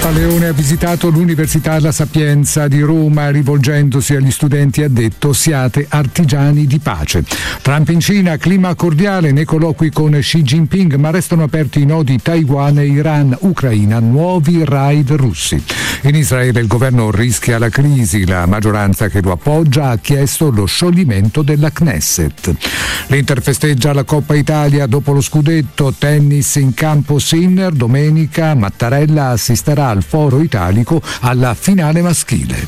Papa Leone ha visitato l'Università La Sapienza di Roma, rivolgendosi agli studenti ha detto: siate artigiani di pace. Trump in Cina, clima cordiale nei colloqui con Xi Jinping, ma restano aperti i nodi Taiwan e Iran, Ucraina, nuovi raid russi. In Israele il governo rischia la crisi, la maggioranza che lo appoggia ha chiesto lo scioglimento della Knesset. L'Inter festeggia la Coppa Italia dopo lo scudetto, tennis in campo Sinner, domenica Mattarella assisterà al Foro Italico alla finale maschile.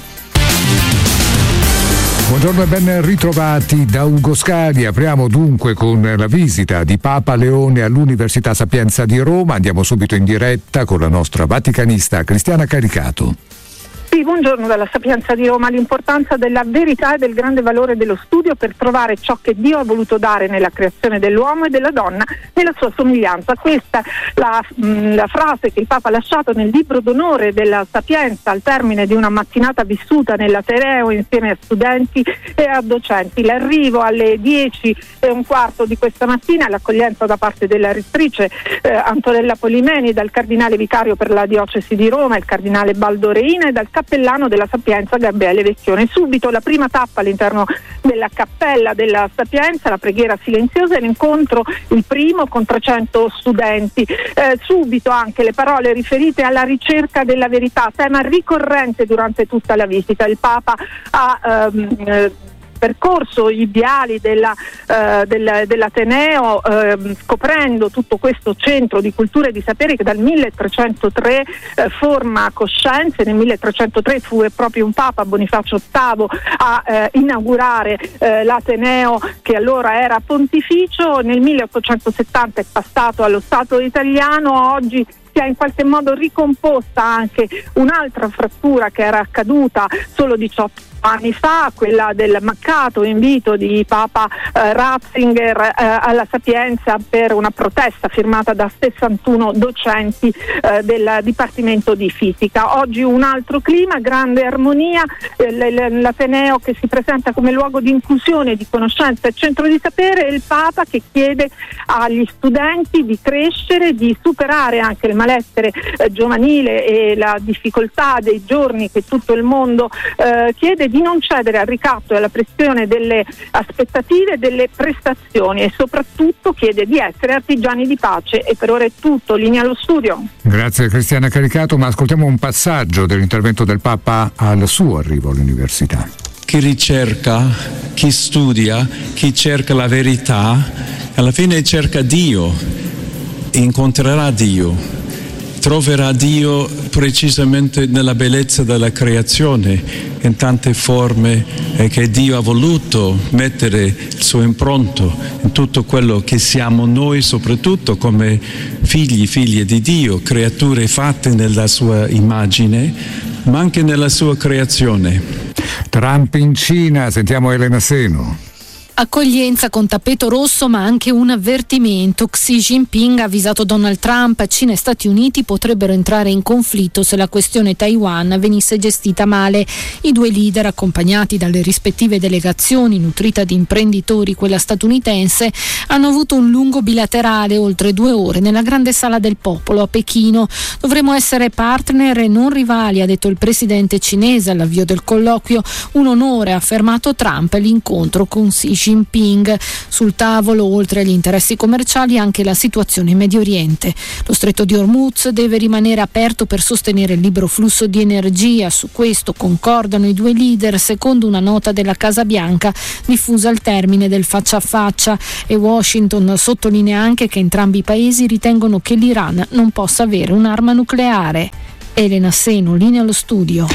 Buongiorno e ben ritrovati da Ugo Scali. Apriamo dunque con la visita di Papa Leone all'Università Sapienza di Roma. Andiamo subito in diretta con la nostra vaticanista Cristiana Caricato. Sì, buongiorno dalla Sapienza di Roma. L'importanza della verità e del grande valore dello studio per trovare ciò che Dio ha voluto dare nella creazione dell'uomo e della donna nella sua somiglianza. Questa è la frase che il Papa ha lasciato nel libro d'onore della Sapienza al termine di una mattinata vissuta nell'Ateneo insieme a studenti e a docenti. L'arrivo alle 10:15 di questa mattina, l'accoglienza da parte della rettrice Antonella Polimeni, dal cardinale vicario per la diocesi di Roma, il cardinale Baldoreina, e dal cappellano della Sapienza Gabriele Vecchione. Subito la prima tappa all'interno della cappella della Sapienza, la preghiera silenziosa e l'incontro, il primo con 300 studenti. Subito anche le parole riferite alla ricerca della verità, tema ricorrente durante tutta la visita. Il Papa ha percorso i viali dell'Ateneo, scoprendo tutto questo centro di cultura e di sapere che dal 1303 forma coscienze. Nel 1303 fu proprio un Papa, Bonifacio VIII, a inaugurare l'Ateneo, che allora era pontificio. Nel 1870 è passato allo Stato italiano. Oggi si è in qualche modo ricomposta anche un'altra frattura che era accaduta solo 18 anni fa, quella del mancato invito di Papa Ratzinger alla Sapienza per una protesta firmata da 61 docenti del Dipartimento di Fisica. Oggi un altro clima, grande armonia, l'Ateneo che si presenta come luogo di inclusione, di conoscenza e centro di sapere, e il Papa che chiede agli studenti di crescere, di superare anche il malessere giovanile e la difficoltà dei giorni che tutto il mondo chiede, di non cedere al ricatto e alla pressione delle aspettative e delle prestazioni, e soprattutto chiede di essere artigiani di pace. E per ora è tutto, linea allo studio. Grazie Cristiana Caricato, ma ascoltiamo un passaggio dell'intervento del Papa al suo arrivo all'università. Chi ricerca, chi studia, chi cerca la verità, alla fine cerca Dio, incontrerà Dio. Troverà Dio precisamente nella bellezza della creazione, in tante forme che Dio ha voluto mettere il suo impronto in tutto quello che siamo noi, soprattutto come figlie di Dio, creature fatte nella sua immagine, ma anche nella sua creazione. Trump in Cina, sentiamo Elena Seno. Accoglienza con tappeto rosso, ma anche un avvertimento. Xi Jinping ha avvisato Donald Trump: Cina e Stati Uniti potrebbero entrare in conflitto se la questione Taiwan venisse gestita male. I due leader, accompagnati dalle rispettive delegazioni, nutrita di imprenditori quella statunitense, hanno avuto un lungo bilaterale oltre 2 ore nella grande sala del popolo a Pechino. Dovremo essere partner e non rivali, ha detto il presidente cinese all'avvio del colloquio. Un onore, ha affermato Trump, l'incontro con Xi Jinping. Sul tavolo, oltre agli interessi commerciali, anche la situazione in Medio Oriente. Lo stretto di Hormuz deve rimanere aperto per sostenere il libero flusso di energia. Su questo concordano i due leader, secondo una nota della Casa Bianca diffusa al termine del faccia a faccia, e Washington sottolinea anche che entrambi i paesi ritengono che l'Iran non possa avere un'arma nucleare. Elena Seno, linea allo studio.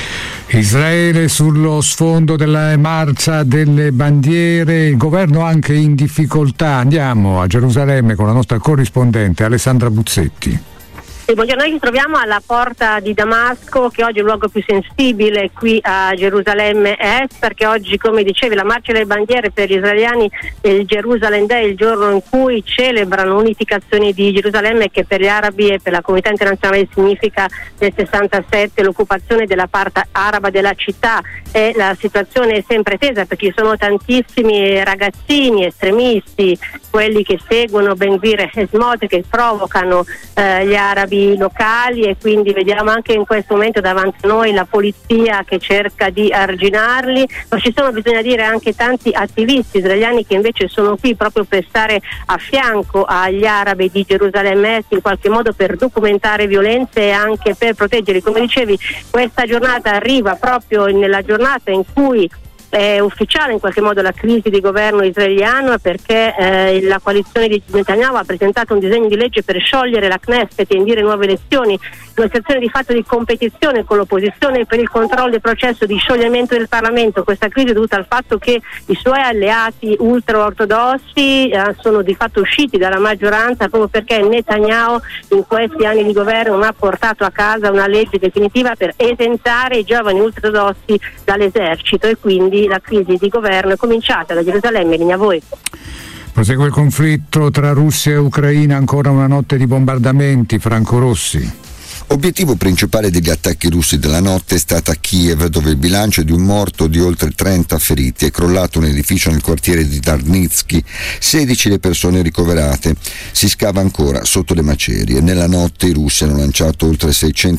Israele sullo sfondo della marcia delle bandiere, il governo anche in difficoltà. Andiamo a Gerusalemme con la nostra corrispondente Alessandra Buzzetti. Buongiorno, noi ci troviamo alla porta di Damasco, che oggi è il luogo più sensibile qui a Gerusalemme Est, perché oggi, come dicevi, la marcia delle bandiere per gli israeliani, il Jerusalem Day, il giorno in cui celebrano l'unificazione di Gerusalemme, che per gli arabi e per la comunità internazionale significa nel 67 l'occupazione della parte araba della città. E la situazione è sempre tesa, perché ci sono tantissimi ragazzini estremisti, quelli che seguono Ben Gvir e Smotrich, che provocano gli arabi enti locali, e quindi vediamo anche in questo momento davanti a noi la polizia che cerca di arginarli, ma ci sono, bisogna dire, anche tanti attivisti israeliani che invece sono qui proprio per stare a fianco agli arabi di Gerusalemme Est, in qualche modo per documentare violenze e anche per proteggerli. Come dicevi, questa giornata arriva proprio nella giornata in cui è ufficiale in qualche modo la crisi di governo israeliano, perché la coalizione di Netanyahu ha presentato un disegno di legge per sciogliere la Knesset e indire nuove elezioni, una situazione di fatto di competizione con l'opposizione per il controllo del processo di scioglimento del Parlamento. Questa crisi è dovuta al fatto che i suoi alleati ultraortodossi sono di fatto usciti dalla maggioranza proprio perché Netanyahu in questi anni di governo non ha portato a casa una legge definitiva per esentare i giovani ultraortodossi dall'esercito, e quindi la crisi di governo è cominciata da Gerusalemme. Linea a voi. Prosegue il conflitto tra Russia e Ucraina, ancora una notte di bombardamenti. Franco Rossi. Obiettivo principale degli attacchi russi della notte è stata Kiev, dove il bilancio è di un morto di oltre 30 feriti. È crollato un edificio nel quartiere di Darnitsky, 16 le persone ricoverate. Si scava ancora sotto le macerie. Nella notte i russi hanno lanciato oltre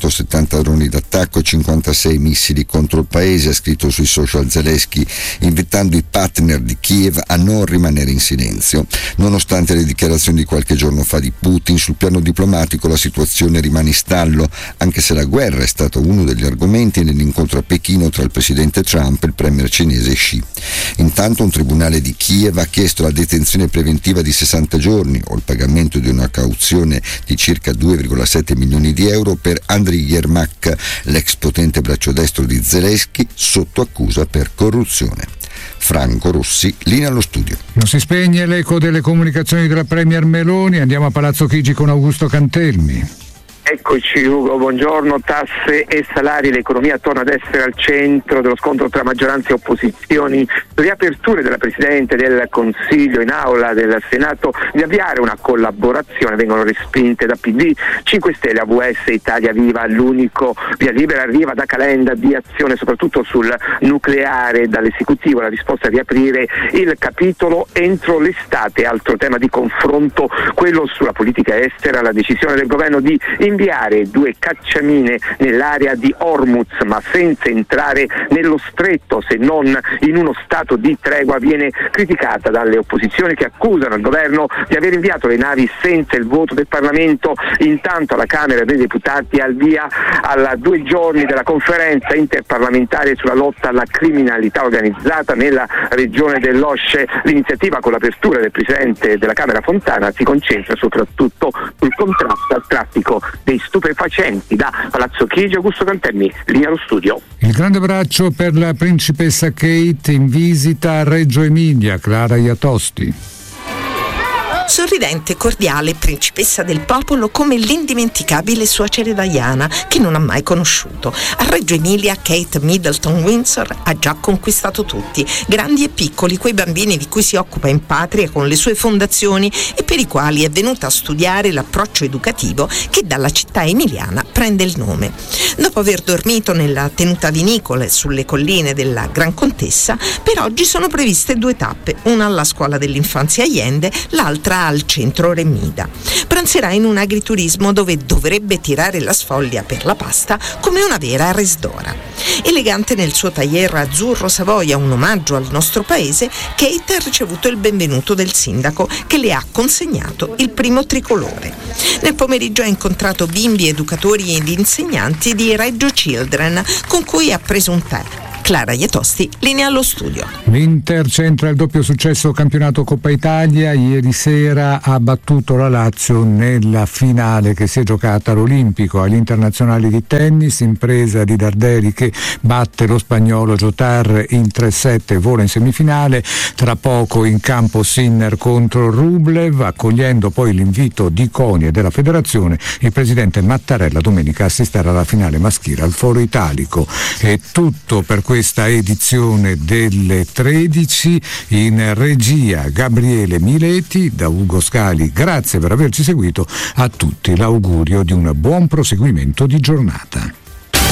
670 droni d'attacco e 56 missili contro il paese, ha scritto sui social Zelensky, invitando i partner di Kiev a non rimanere in silenzio. Nonostante le dichiarazioni di qualche giorno fa di Putin, sul piano diplomatico la situazione rimane in stallo, anche se la guerra è stato uno degli argomenti nell'incontro a Pechino tra il presidente Trump e il premier cinese Xi. Intanto un tribunale di Kiev ha chiesto la detenzione preventiva di 60 giorni o il pagamento di una cauzione di circa 2,7 milioni di euro per Andriy Yermak, l'ex potente braccio destro di Zelensky, sotto accusa per corruzione. Franco Rossi, linea allo studio. Non si spegne l'eco delle comunicazioni della premier Meloni, andiamo a Palazzo Chigi con Augusto Cantelmi. Eccoci Ugo, buongiorno. Tasse e salari, l'economia torna ad essere al centro dello scontro tra maggioranza e opposizioni. Riaperture della Presidente del Consiglio in aula del Senato di avviare una collaborazione vengono respinte da PD, 5 Stelle, AVS, Italia Viva. L'unico via libera arriva da Calenda di azione soprattutto sul nucleare. Dall'esecutivo la risposta a riaprire il capitolo entro l'estate. Altro tema di confronto, quello sulla politica estera, la decisione del governo di inviare 2 cacciamine nell'area di Hormuz, ma senza entrare nello stretto, se non in uno stato di tregua, viene criticata dalle opposizioni che accusano il governo di aver inviato le navi senza il voto del Parlamento. Intanto alla Camera dei Deputati al via a 2 giorni della conferenza interparlamentare sulla lotta alla criminalità organizzata nella regione dell'Osce. L'iniziativa, con l'apertura del presidente della Camera Fontana, si concentra soprattutto sul contrasto al traffico dei stupefacenti. Da Palazzo Chigi, Augusto Cantelmi, linea allo studio. Il grande braccio per la principessa Kate in visita a Reggio Emilia, Clara Iatosti. Sorridente, cordiale, principessa del popolo come l'indimenticabile suocera Diana, che non ha mai conosciuto. A Reggio Emilia Kate Middleton Windsor ha già conquistato tutti, grandi e piccoli, quei bambini di cui si occupa in patria con le sue fondazioni e per i quali è venuta a studiare l'approccio educativo che dalla città emiliana prende il nome. Dopo aver dormito nella tenuta vinicola sulle colline della Gran Contessa, per oggi sono previste 2 tappe, una alla scuola dell'infanzia Allende, l'altra al centro Remida. Pranzerà in un agriturismo dove dovrebbe tirare la sfoglia per la pasta come una vera resdora. Elegante nel suo tailleur azzurro Savoia, un omaggio al nostro paese, Kate ha ricevuto il benvenuto del sindaco che le ha consegnato il primo tricolore. Nel pomeriggio ha incontrato bimbi, educatori ed insegnanti di Reggio Children con cui ha preso un tè. Clara Iatosti, linea allo studio. L'Inter centra il doppio successo campionato Coppa Italia. Ieri sera ha battuto la Lazio nella finale che si è giocata all'Olimpico, agli internazionali di tennis, impresa di Darderi che batte lo spagnolo Jotar in 3-7 e vola in semifinale. Tra poco in campo Sinner contro Rublev, accogliendo poi l'invito di CONI e della federazione. Il presidente Mattarella domenica assisterà alla finale maschile al Foro Italico. È tutto per questa edizione delle 13. In regia Gabriele Mileti, da Ugo Scali grazie per averci seguito. A tutti l'augurio di un buon proseguimento di giornata.